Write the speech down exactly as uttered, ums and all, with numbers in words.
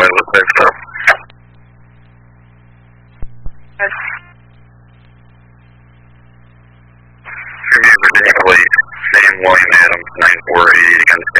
runway looks like so. Virginia Lake, same line Adams, nine four eight eight against